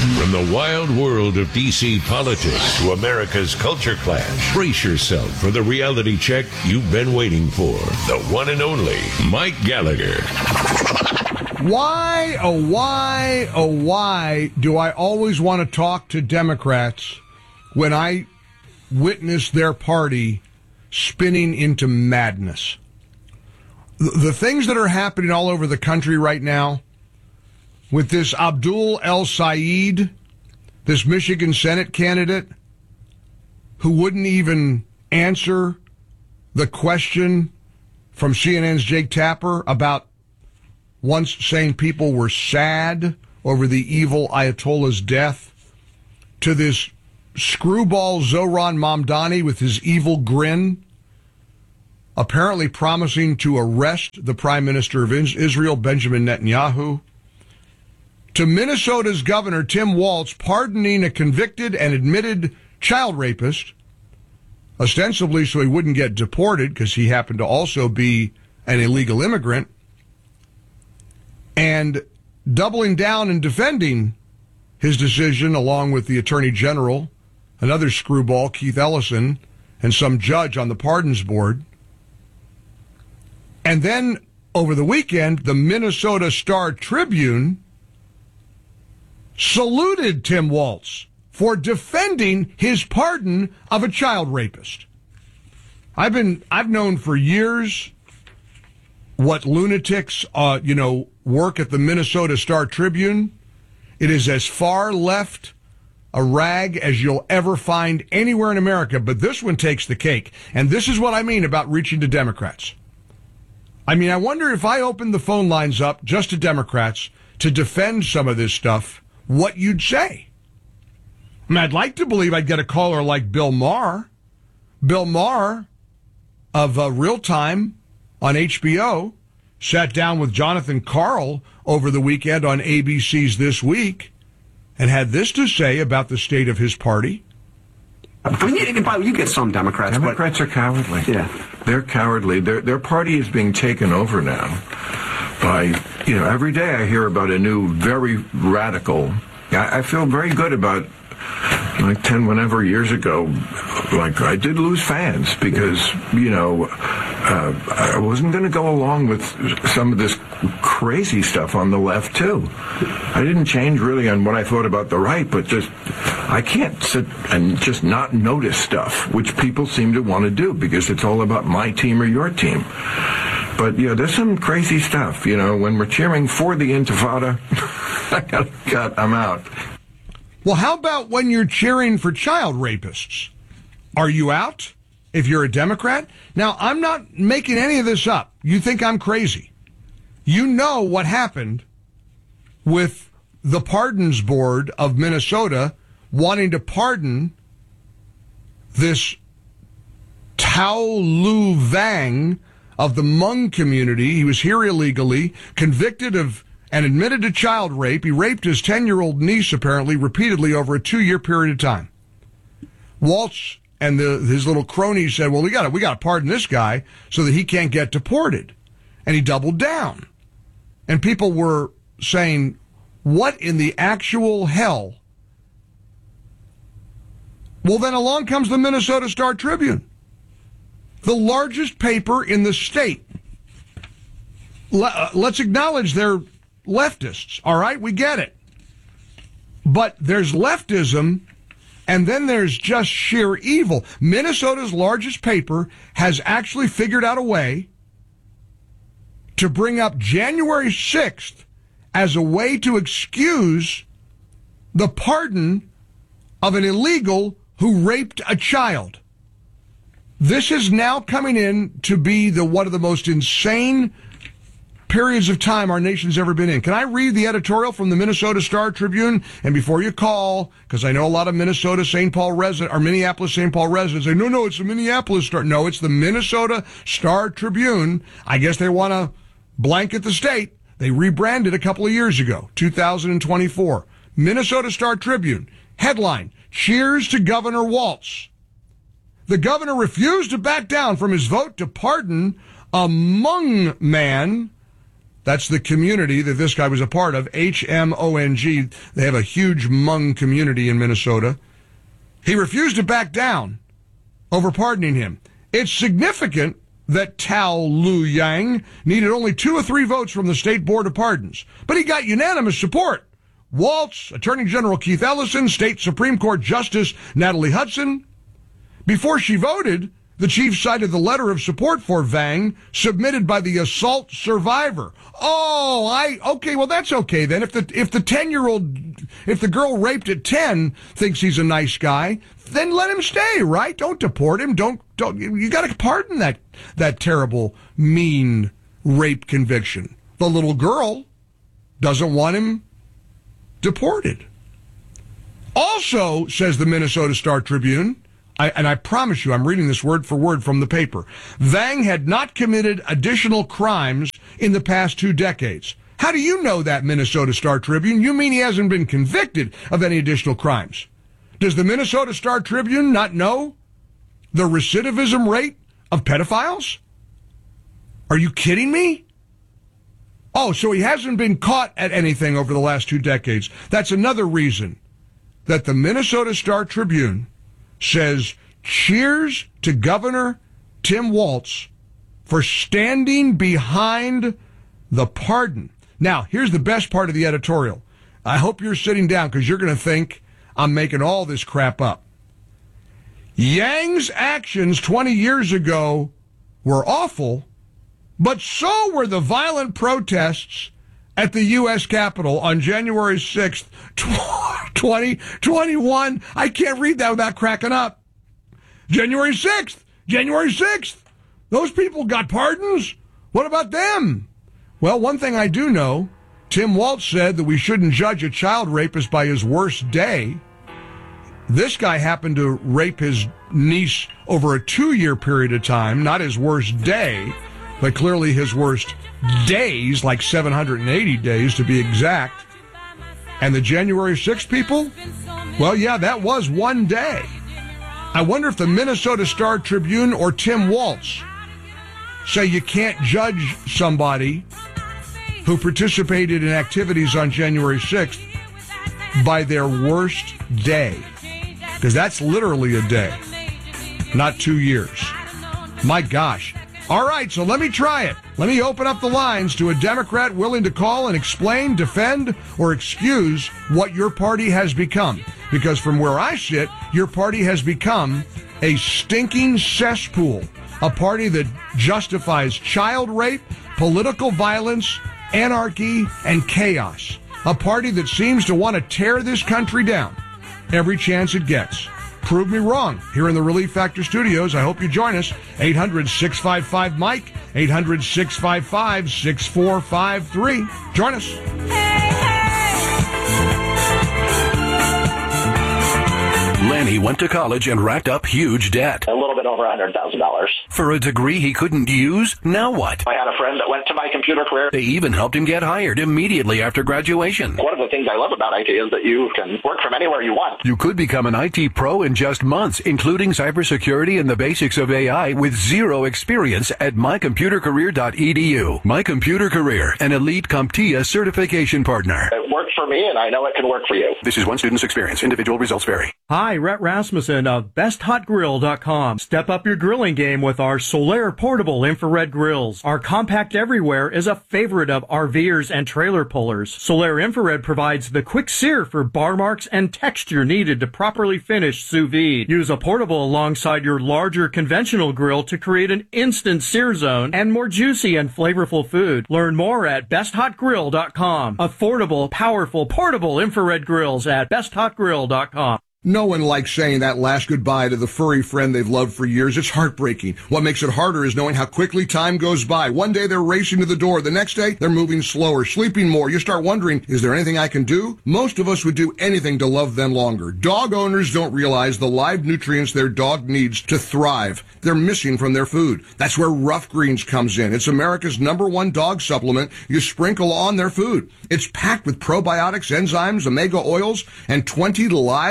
From the wild world of D.C. politics to America's culture clash, brace yourself for the reality check you've been waiting for. The one and only Mike Gallagher. Why, oh why do I always want to talk to Democrats when I witness their party spinning into madness? The things that are happening all over the country right now with this Abdul El-Sayed, this Michigan Senate candidate who wouldn't even answer the question from CNN's Jake Tapper about once saying people were sad over the evil Ayatollah's death, to this screwball Zohran Mamdani with his evil grin, apparently promising to arrest the Prime Minister of Israel, Benjamin Netanyahu, to Minnesota's Governor Tim Walz pardoning a convicted and admitted child rapist, ostensibly so he wouldn't get deported because he happened to also be an illegal immigrant, and doubling down and defending his decision along with the Attorney General, another screwball, Keith Ellison, and some judge on the pardons board. And then over the weekend, the Minnesota Star-Tribune saluted Tim Walz for defending his pardon of a child rapist. I've known for years what lunatics, work at the Minnesota Star-Tribune. It is as far left a rag as you'll ever find anywhere in America, but this one takes the cake. And this is what I mean about reaching to Democrats. I mean, I wonder if I opened the phone lines up just to Democrats to defend some of this stuff, what you'd say. I mean, I'd like to believe I'd get a caller like Bill Maher. Bill Maher of Real Time on HBO sat down with Jonathan Karl over the weekend on ABC's This Week and had this to say about the state of his party. You get some Democrats. Democrats are cowardly. Yeah. They're cowardly. Their party is being taken over now by, every day I hear about a new, very radical. I feel very good about, like 10 whatever years ago, like I did lose fans because, I wasn't going to go along with some of this crazy stuff on the left, too. I didn't change really on what I thought about the right, but I can't sit and just not notice stuff, which people seem to want to do because it's all about my team or your team. But, there's some crazy stuff, when we're cheering for the Intifada, I'm out. Well, how about when you're cheering for child rapists? Are you out if you're a Democrat? Now, I'm not making any of this up. You think I'm crazy. You know what happened with the Pardons Board of Minnesota wanting to pardon this Tao Lu Vang of the Hmong community. He was here illegally, convicted of and admitted to child rape. He raped his 10-year-old niece, apparently, repeatedly over a 2-year period of time. Walz and his little cronies said, well, we got to pardon this guy so that he can't get deported. And he doubled down. And people were saying, what in the actual hell? Well, then along comes the Minnesota Star-Tribune, the largest paper in the state. Let's acknowledge they're leftists, all right? We get it. But there's leftism, and then there's just sheer evil. Minnesota's largest paper has actually figured out a way to bring up January 6th as a way to excuse the pardon of an illegal who raped a child. This is now coming in to be one of the most insane periods of time our nation's ever been in. Can I read the editorial from the Minnesota Star-Tribune? And before you call, because I know a lot of Minnesota St. Paul residents, or Minneapolis St. Paul residents say, no, it's the Minneapolis Star. No, it's the Minnesota Star-Tribune. I guess they want to blanket the state. They rebranded a couple of years ago, 2024. Minnesota Star-Tribune. Headline, cheers to Governor Walz. The governor refused to back down from his vote to pardon a Hmong man That's the community that this guy was a part of, HMONG. They have a huge Hmong community in Minnesota. He refused to back down over pardoning him. It's significant that Tao Lu Yang needed only 2 or 3 votes from the State Board of Pardons, but he got unanimous support. Waltz, Attorney General Keith Ellison, State Supreme Court Justice Natalie Hudson. Before she voted, the chief cited the letter of support for Vang submitted by the assault survivor. Okay, well that's okay then. If the 10-year-old, if the girl raped at 10 thinks he's a nice guy, then let him stay, right? Don't deport him. Don't. You got to pardon that terrible, mean rape conviction. The little girl doesn't want him deported. Also, says the Minnesota Star Tribune, and I promise you, I'm reading this word for word from the paper, Vang had not committed additional crimes in the past 2 decades. How do you know that, Minnesota Star Tribune? You mean he hasn't been convicted of any additional crimes? Does the Minnesota Star Tribune not know the recidivism rate of pedophiles? Are you kidding me? Oh, so he hasn't been caught at anything over the last 2 decades. That's another reason that the Minnesota Star Tribune says cheers to Governor Tim Walz for standing behind the pardon. Now, here's the best part of the editorial. I hope you're sitting down because you're going to think I'm making all this crap up. Yang's actions 20 years ago were awful, but so were the violent protests at the U.S. Capitol on January 6th, 2021. I can't read that without cracking up. January 6th. Those people got pardons. What about them? Well, one thing I do know, Tim Walz said that we shouldn't judge a child rapist by his worst day. This guy happened to rape his niece over a 2-year period of time, not his worst day, but clearly his worst days, like 780 days to be exact. And the January 6th people? Well, yeah, that was one day. I wonder if the Minnesota Star Tribune or Tim Walz say you can't judge somebody who participated in activities on January 6th by their worst day. Because that's literally a day, not 2 years. My gosh. All right, so let me try it. Let me open up the lines to a Democrat willing to call and explain, defend, or excuse what your party has become. Because from where I sit, your party has become a stinking cesspool. A party that justifies child rape, political violence, anarchy, and chaos. A party that seems to want to tear this country down every chance it gets. Prove me wrong. Here in the Relief Factor studios, I hope you join us. 800-655-MIKE, 800-655-6453. Join us. Lenny went to college and racked up huge debt. A little bit over $100,000. For a degree he couldn't use? Now what? I had a friend that went to my computer career. They even helped him get hired immediately after graduation. One of the things I love about IT is that you can work from anywhere you want. You could become an IT pro in just months, including cybersecurity and the basics of AI with zero experience at mycomputercareer.edu. My Computer Career, an elite CompTIA certification partner. It worked for me, and I know it can work for you. This is one student's experience. Individual results vary. Hi, Rhett Rasmussen of BestHotGrill.com. Step up your grilling game with our Solaire portable infrared grills. Our compact everywhere is a favorite of RVers and trailer pullers. Solaire infrared provides the quick sear for bar marks and texture needed to properly finish sous vide. Use a portable alongside your larger conventional grill to create an instant sear zone and more juicy and flavorful food. Learn more at BestHotGrill.com. Affordable, powerful, portable infrared grills at BestHotGrill.com. No one likes saying that last goodbye to the furry friend they've loved for years. It's heartbreaking. What makes it harder is knowing how quickly time goes by. One day they're racing to the door. The next day they're moving slower, sleeping more. You start wondering, is there anything I can do? Most of us would do anything to love them longer. Dog owners don't realize the live nutrients their dog needs to thrive. They're missing from their food. That's where Rough Greens comes in. It's America's #1 dog supplement you sprinkle on their food. It's packed with probiotics, enzymes, omega oils, and 20 live vitamin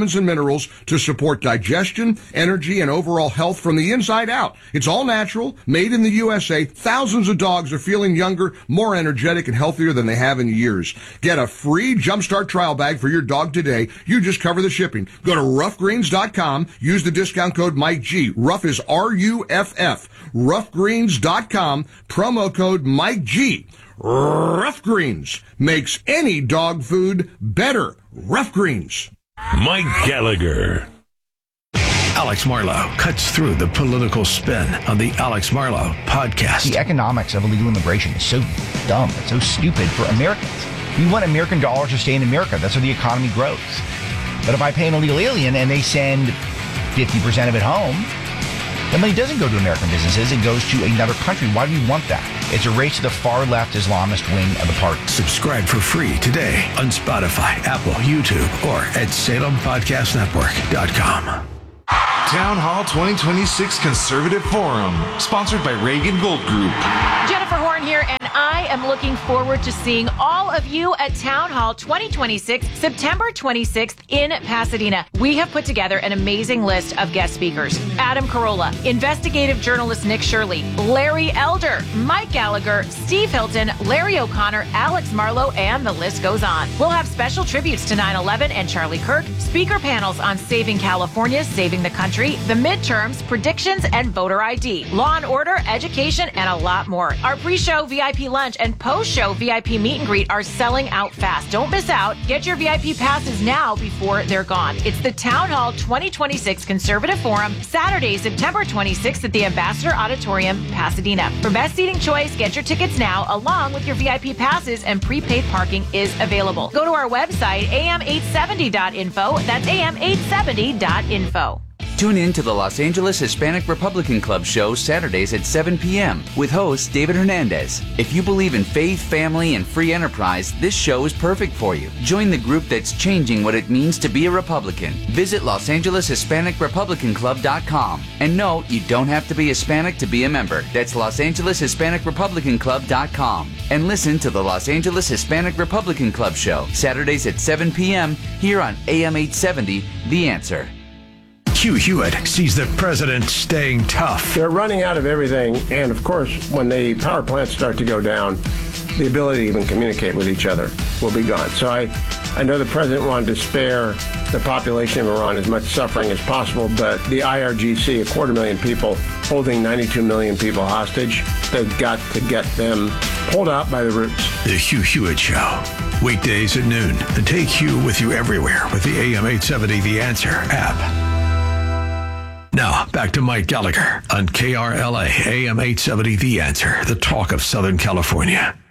vitamins and minerals to support digestion, energy, and overall health from the inside out. It's all natural, made in the USA. Thousands of dogs are feeling younger, more energetic, and healthier than they have in years. Get a free Jumpstart trial bag for your dog today. You just cover the shipping. Go to roughgreens.com. Use the discount code Mike G. Rough is R-U-F-F. Roughgreens.com. Promo code Mike G. Rough Greens makes any dog food better. Rough Greens. Mike Gallagher. Alex Marlow cuts through the political spin on the Alex Marlow podcast. The economics of illegal immigration is so dumb. It's so stupid for Americans. We want American dollars to stay in America. That's how the economy grows. But if I pay an illegal alien and they send 50% of it home, the money doesn't go to American businesses. It goes to another country. Why do we want that? It's a race to the far left Islamist wing of the party. Subscribe for free today on Spotify, Apple, YouTube, or at SalemPodcastNetwork.com. Town Hall 2026 Conservative Forum, sponsored by Reagan Gold Group. Jennifer Horn here, and I am looking forward to seeing all of you at Town Hall 2026, September 26th in Pasadena. We have put together an amazing list of guest speakers. Adam Carolla, investigative journalist Nick Shirley, Larry Elder, Mike Gallagher, Steve Hilton, Larry O'Connor, Alex Marlow, and the list goes on. We'll have special tributes to 9/11 and Charlie Kirk, speaker panels on saving California, saving the country, the midterms, predictions, and voter ID, law and order, education, and a lot more. Our pre-show VIP lunch and post-show VIP meet and greet are selling out fast. Don't miss out. Get your VIP passes now before they're gone. It's the Town Hall 2026 Conservative Forum, Saturday, September 26th at the Ambassador Auditorium, Pasadena. For best seating choice, get your tickets now, along with your VIP passes, and prepaid parking is available. Go to our website, am870.info. That's am870.info. Tune in to the Los Angeles Hispanic Republican Club show Saturdays at 7 p.m. with host David Hernandez. If you believe in faith, family, and free enterprise, this show is perfect for you. Join the group that's changing what it means to be a Republican. Visit LosAngelesHispanicRepublicanClub.com. And no, you don't have to be Hispanic to be a member. That's LosAngelesHispanicRepublicanClub.com. And listen to the Los Angeles Hispanic Republican Club show Saturdays at 7 p.m. here on AM 870, The Answer. Hugh Hewitt sees the president staying tough. They're running out of everything, and of course, when the power plants start to go down, the ability to even communicate with each other will be gone. So I know the president wanted to spare the population of Iran as much suffering as possible, but the IRGC, 250,000 people, holding 92 million people hostage, they've got to get them pulled out by the roots. The Hugh Hewitt Show, weekdays at noon. And take Hugh with you everywhere with the AM 870 The Answer app. Now, back to Mike Gallagher on KRLA, AM 870 The Answer, the talk of Southern California.